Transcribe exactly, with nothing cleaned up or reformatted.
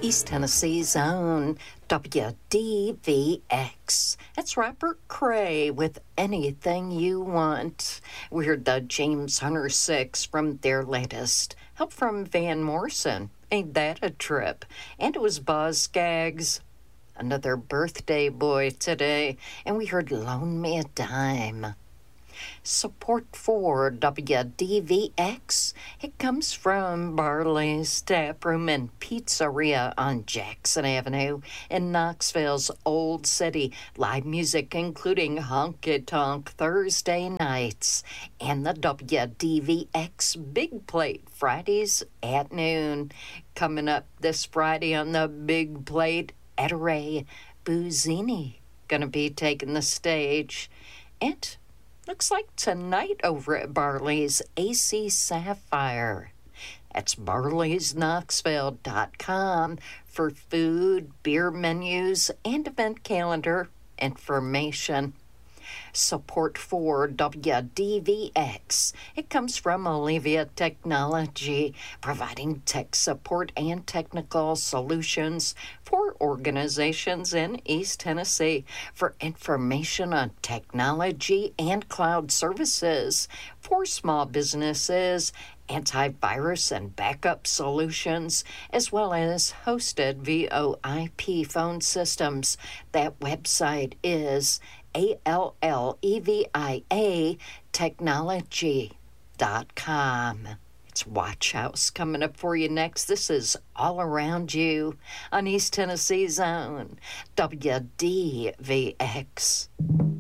East Tennessee's own W D V X. That's Robert Cray with Anything You Want. We heard the James Hunter Six from their latest. Help from Van Morrison. Ain't that a trip? And it was Boz Scaggs, another birthday boy today. And we heard Loan Me a Dime. Support for W D V X, it comes from Barley's Tap Room and Pizzeria on Jackson Avenue in Knoxville's Old City. Live music including Honky Tonk Thursday nights and the W D V X Big Plate Fridays at noon. Coming up this Friday on the Big Plate, Ettore Buzzini gonna be taking the stage. And looks like tonight over at Barley's A C Sapphire. That's barleys knoxville dot com for food, beer menus, and event calendar information. Support for W D V X. It comes from Olivia Technology, providing tech support and technical solutions for organizations in East Tennessee. For information on technology and cloud services for small businesses, antivirus and backup solutions, as well as hosted V O I P phone systems, that website is A L L E V I A technology dot com. It's Watch House coming up for you next. This is All Around You on East Tennessee's own W D V X.